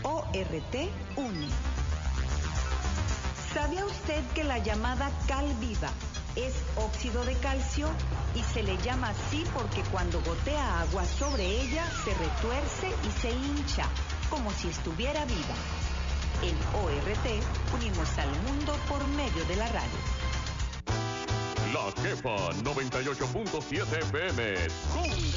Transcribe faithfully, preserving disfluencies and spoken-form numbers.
O R T une. ¿Sabía usted que la llamada cal viva es óxido de calcio y se le llama así porque cuando gotea agua sobre ella se retuerce y se hincha como si estuviera viva? En O R T unimos al mundo por medio de la radio. La Jefa noventa y ocho punto siete F M.